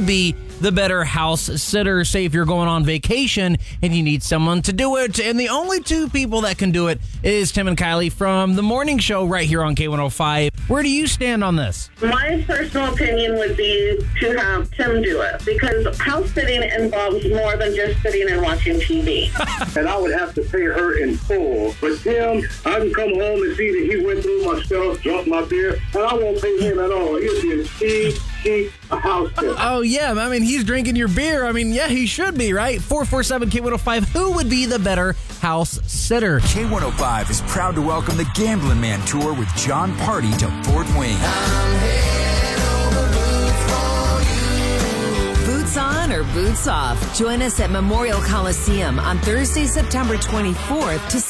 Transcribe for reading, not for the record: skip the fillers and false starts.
would be the better house sitter? Say if you're going on vacation and you need someone to do it. And the only two people that can do it is Tim and Kylie from the morning show right here on K105. Where do you stand on this? My personal opinion would be to have Tim do it, because house sitting involves more than just sitting and watching TV. And I would have to pay her in full. But Tim, I can come home and see that he went through my stuff, drunk my beer, and I won't pay him at all. He'll be a cheap house sitter. Oh, yeah. I mean, he's drinking your beer. I mean, yeah, he should be, right? 447-K105. Who would be the better house sitter? K105 is proud to welcome the Gambling Man Tour with John Party to Fort Wayne. Boots on or boots off? Join us at Memorial Coliseum on Thursday, September 24th to